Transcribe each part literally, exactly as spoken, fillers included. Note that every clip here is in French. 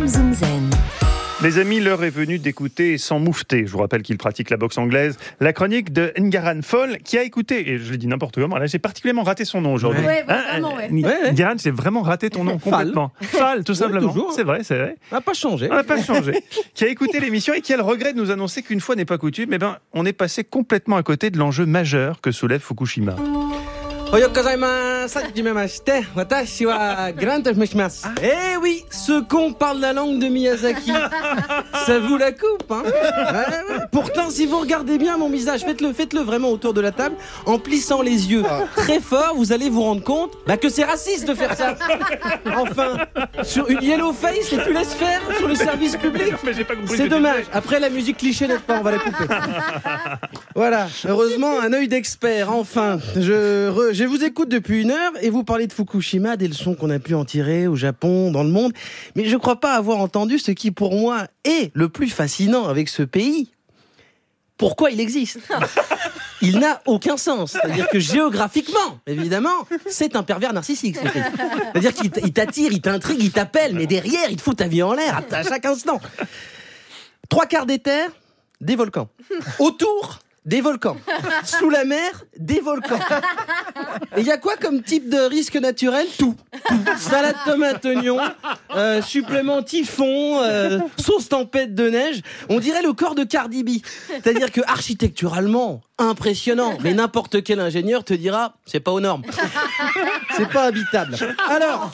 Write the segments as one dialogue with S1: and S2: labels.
S1: Zoom Zoom Zen.
S2: Les amis, l'heure est venue d'écouter sans moufter. Je vous rappelle qu'il pratique la boxe anglaise. La chronique de Ngaran Fall, qui a écouté, et je le dis n'importe comment, là j'ai particulièrement raté son nom aujourd'hui.
S3: Ouais, ouais, vraiment, ouais.
S2: Hein, Ngaran, j'ai vraiment raté ton nom complètement. Fall, tout simplement.
S4: toujours.
S2: C'est vrai, c'est vrai.
S4: On n'a pas changé.
S2: On n'a pas changé. Qui a écouté l'émission et qui a le regret de nous annoncer qu'une fois n'est pas coutume, eh ben, on est passé complètement à côté de l'enjeu majeur que soulève Fukushima.
S4: Eh oui, ce con parle la langue de Miyazaki. Ça vous la coupe, hein. Ouais, ouais. Pourtant, si vous regardez bien mon visage, faites-le, faites-le vraiment autour de la table, en plissant les yeux très fort, vous allez vous rendre compte bah, que c'est raciste de faire ça. Enfin, sur une yellow face, et tu laisses faire sur le service public.
S2: Mais j'ai pas compris
S4: C'est
S2: ce que tu
S4: dommage.
S2: disais.
S4: Après, la musique cliché n'est pas, on va la couper. Voilà, heureusement, un œil d'expert, enfin. Je, re, je vous écoute depuis une heure et vous parlez de Fukushima, des leçons qu'on a pu en tirer au Japon, dans le monde. Mais je crois pas avoir entendu ce qui, pour moi, est le plus fascinant avec ce pays. Pourquoi il existe ? Il n'a aucun sens. C'est-à-dire que géographiquement, évidemment, c'est un pervers narcissique. Ce pays. C'est-à-dire qu'il il t'attire, il t'intrigue, il t'appelle, mais derrière, il te fout ta vie en l'air à, à chaque instant. Trois quarts des terres, des volcans. Autour, des volcans. Sous la mer, des volcans. Et il y a quoi comme type de risque naturel ? Tout. Tout. Salade tomate oignon, euh, supplément typhon, euh, sauce tempête de neige. On dirait le corps de Cardi B. C'est-à-dire que architecturalement, impressionnant. Mais n'importe quel ingénieur te dira, c'est pas aux normes. C'est pas habitable. Alors,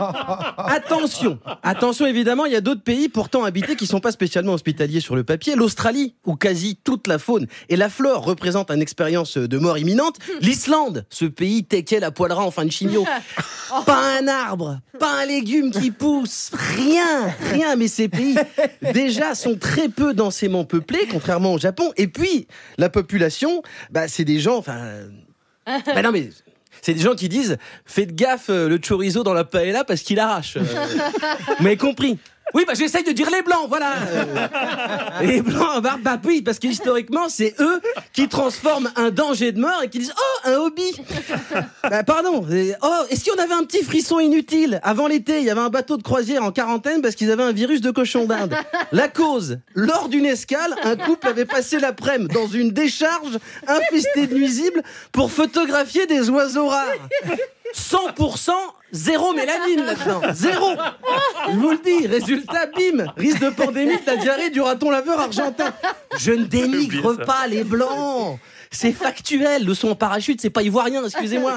S4: attention. Attention, évidemment, il y a d'autres pays pourtant habités qui sont pas spécialement hospitaliers sur le papier. L'Australie, où quasi toute la faune et la flore représentent une expérience de mort imminente. L'Islande, ce pays tequel à poil ras en fin de chimio. Pas un arbre, pas un légume qui pousse, rien, rien. Mais ces pays, déjà, sont très peu densément peuplés, contrairement au Japon. Et puis, la population, bah, c'est des gens, enfin... Bah non, mais... C'est des gens qui disent « Faites gaffe, euh, le chorizo dans la paella parce qu'il arrache. Euh, » Vous m'avez compris ? Oui, bah j'essaye de dire les blancs, voilà. Euh, les blancs en barbe, bah oui, parce que historiquement, c'est eux qui transforment un danger de mort et qui disent « Oh, un hobby !» Bah pardon, oh, est-ce qu'on avait un petit frisson inutile ? Avant l'été, il y avait un bateau de croisière en quarantaine parce qu'ils avaient un virus de cochon d'Inde. La cause, lors d'une escale, un couple avait passé l'après-midi dans une décharge infestée de nuisibles pour photographier des oiseaux rares. cent pour cent zéro mélanine là-dedans. Zéro. Je vous le dis. Résultat, bim. Risque de pandémie de la diarrhée du raton laveur argentin. Je ne dénigre pas les blancs. C'est factuel. Le son en parachute, c'est pas ivoirien, excusez-moi.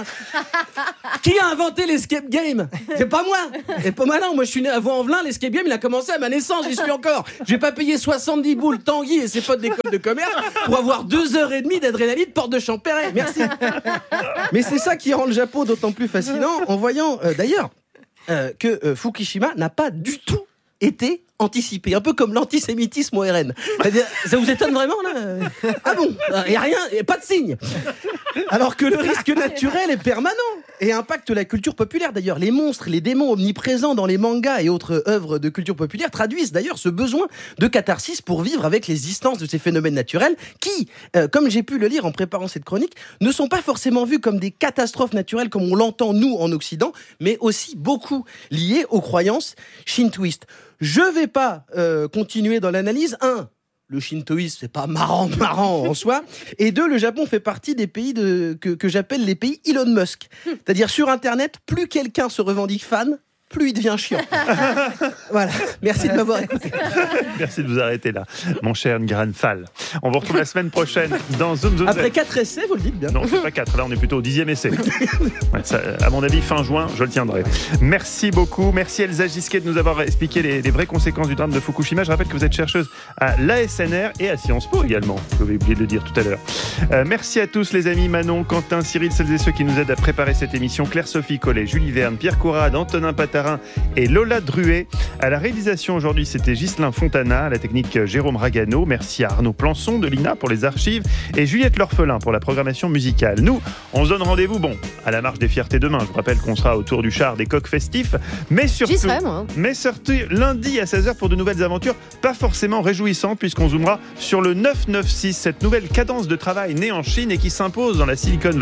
S4: Qui a inventé l'escape game ? C'est pas moi. C'est pas malin. Moi, je suis né à Vaux-en-Velin. L'escape game, il a commencé à ma naissance. J'y suis encore. J'ai pas payé soixante-dix boules Tanguy et ses potes d'école de commerce pour avoir deux heures et demie d'adrénaline porte de Champéret. Merci. Mais c'est ça qui rend le Japon d'autant plus fascinant en voyant, euh, d'ailleurs, euh, que euh, Fukushima n'a pas du tout été anticipé, un peu comme l'antisémitisme au R N. C'est-à-dire, ça vous étonne vraiment là ? Ah bon ? Il n'y a rien, y a pas de signe. Alors que le risque naturel est permanent et impacte la culture populaire d'ailleurs. Les monstres, les démons omniprésents dans les mangas et autres œuvres de culture populaire traduisent d'ailleurs ce besoin de catharsis pour vivre avec l'existence de ces phénomènes naturels qui, euh, comme j'ai pu le lire en préparant cette chronique, ne sont pas forcément vus comme des catastrophes naturelles comme on l'entend nous en Occident, mais aussi beaucoup liés aux croyances shintoïstes. Je vais pas euh, continuer dans l'analyse. Un, le shintoïsme, c'est pas marrant, marrant en soi. Et deux, le Japon fait partie des pays de, que, que j'appelle les pays Elon Musk. C'est-à-dire, sur Internet, plus quelqu'un se revendique fan, plus il devient chiant. Voilà. Merci de m'avoir écouté.
S2: Merci de vous arrêter là, mon cher Ngaran Fall. On vous retrouve la semaine prochaine dans Zoom Zoom.
S4: Après quatre essais, vous le dites bien.
S2: Non, c'est pas quatre. Là, on est plutôt au dixième essai. Ouais, ça, à mon avis, fin juin, je le tiendrai. Merci beaucoup. Merci Elsa Gisquet de nous avoir expliqué les, les vraies conséquences du drame de Fukushima. Je rappelle que vous êtes chercheuse à l'A S N R et à Sciences Po également. J'avais oublié de le dire tout à l'heure. Euh, merci à tous les amis, Manon, Quentin, Cyril, celles et ceux qui nous aident à préparer cette émission. Claire-Sophie Collet, Julie Verne, Pierre Courade, Antonin Patard et Lola Druet. À la réalisation aujourd'hui, c'était Ghislain Fontana, à la technique Jérôme Ragano. Merci à Arnaud Plançon de l'I N A pour les archives et Juliette L'Orphelin pour la programmation musicale. Nous, on se donne rendez-vous, bon, à la marche des fiertés demain. Je vous rappelle qu'on sera autour du char des coqs festifs, mais surtout,
S3: J'y serai, moi.
S2: mais surtout lundi à seize heures pour de nouvelles aventures, pas forcément réjouissantes puisqu'on zoomera sur le neuf cent quatre-vingt-seize, cette nouvelle cadence de travail née en Chine et qui s'impose dans la Silicon Valley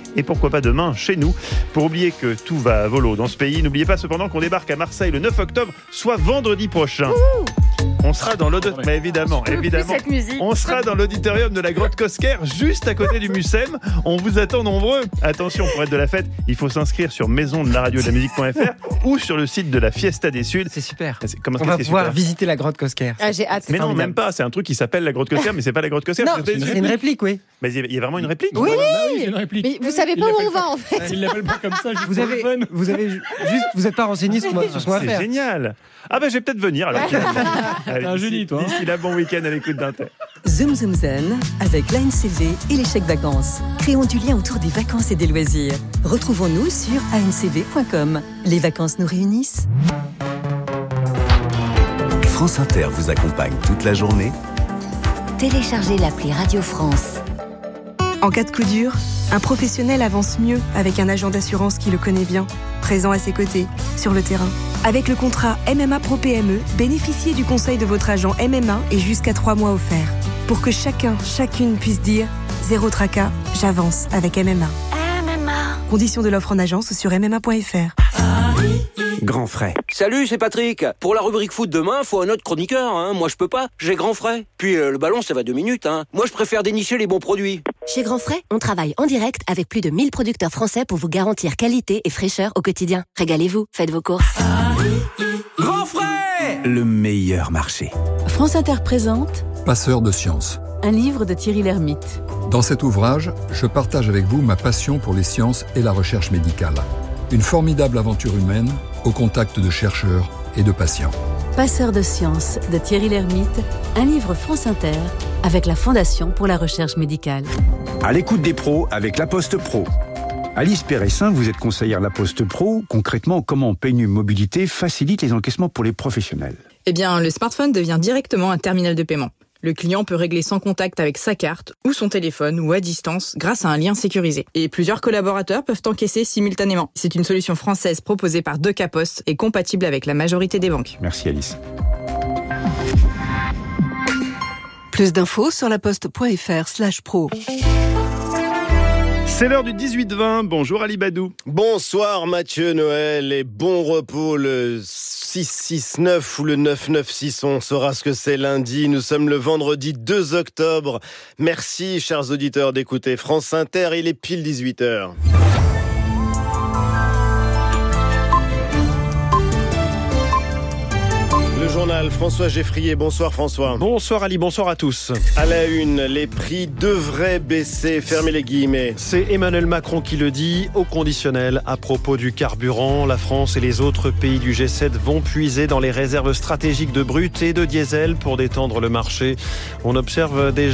S2: et pourquoi pas demain chez nous. Pour oublier que tout va à volo dans ce pays, n'oubliez pas cependant qu'on débarque à Marseille le neuf octobre, soit vendredi prochain. Ouh, on sera dans l'auditorium, mais évidemment, évidemment, on sera dans l'auditorium de la Grotte Cosquer, juste à côté du Mucem. On vous attend nombreux. Attention, pour être de la fête, il faut s'inscrire sur maison de la radio de la musique point f r ou sur le site de la Fiesta des Suds.
S1: C'est super.
S2: C'est, comment
S1: on va
S2: c'est
S1: pouvoir
S2: super
S1: visiter la Grotte Cosquer.
S3: Ah, j'ai hâte.
S2: Mais non, même pas. C'est un truc qui s'appelle la Grotte Cosquer, mais c'est pas la Grotte Cosquer.
S1: Non, c'est une, c'est une réplique, oui.
S2: Mais il y a vraiment une réplique.
S3: Oui,
S5: bah oui, c'est une réplique.
S3: Mais vous savez pas où on va en fait.
S5: Il l'appelle pas comme ça. Juste
S1: vous avez,
S5: fun.
S1: vous avez juste, vous êtes pas renseigné sur, sur ce qu'on va
S2: c'est
S1: faire.
S2: C'est génial. Ah ben je vais peut-être venir alors.
S5: T'es un génie, toi.
S2: D'ici là, bon week-end à l'écoute d'Inter.
S6: Zoom Zoom Zen avec l'A N C V et les chèques vacances. Créons du lien autour des vacances et des loisirs. Retrouvons-nous sur a n c v point com. Les vacances nous réunissent.
S7: France Inter vous accompagne toute la journée.
S8: Téléchargez l'appli Radio France.
S9: En cas de coup dur, un professionnel avance mieux avec un agent d'assurance qui le connaît bien, présent à ses côtés, sur le terrain. Avec le contrat M M A Pro P M E, bénéficiez du conseil de votre agent M M A et jusqu'à trois mois offerts. Pour que chacun, chacune puisse dire « Zéro tracas, j'avance avec M M A ».
S8: M M A.
S9: Conditions de l'offre en agence sur m m a point f r.
S10: Grand frais. Salut, c'est Patrick. Pour la rubrique foot demain, faut un autre chroniqueur. Hein. Moi, je peux pas. J'ai grand frais. Puis euh, le ballon, ça va deux minutes. Hein. Moi, je préfère dénicher les bons produits.
S8: Chez Grand Frais, on travaille en direct avec plus de mille producteurs français pour vous garantir qualité et fraîcheur au quotidien. Régalez-vous, faites vos courses.
S10: Grand frais.
S7: Le meilleur marché.
S11: France Inter présente
S12: Passeur de sciences.
S11: Un livre de Thierry Lhermitte.
S12: Dans cet ouvrage, je partage avec vous ma passion pour les sciences et la recherche médicale. Une formidable aventure humaine au contact de chercheurs et de patients.
S11: Passeur de sciences de Thierry Lhermitte, un livre France Inter avec la Fondation pour la recherche médicale.
S13: À l'écoute des pros avec La Poste Pro. Alice Péressin, vous êtes conseillère La Poste Pro. Concrètement, comment Paynu Mobilité facilite les encaissements pour les professionnels?
S14: Eh bien, le smartphone devient directement un terminal de paiement. Le client peut régler sans contact avec sa carte ou son téléphone ou à distance grâce à un lien sécurisé. Et plusieurs collaborateurs peuvent encaisser simultanément. C'est une solution française proposée par Deux K Post et compatible avec la majorité des banques.
S13: Merci Alice.
S6: Plus d'infos sur laposte.fr slash pro.
S2: C'est l'heure du dix-huit vingt. Bonjour Ali Badou.
S15: Bonsoir Mathieu Noël et bon repos le six six neuf ou le neuf neuf six. On saura ce que c'est lundi. Nous sommes le vendredi deux octobre. Merci chers auditeurs d'écouter France Inter. Il est pile dix-huit heures. Le journal, François Geffrier. Bonsoir François.
S16: Bonsoir Ali, bonsoir à tous.
S15: À la une, les prix devraient baisser, fermez les guillemets.
S16: C'est Emmanuel Macron qui le dit, au conditionnel à propos du carburant. La France et les autres pays du G sept vont puiser dans les réserves stratégiques de brut et de diesel pour détendre le marché. On observe déjà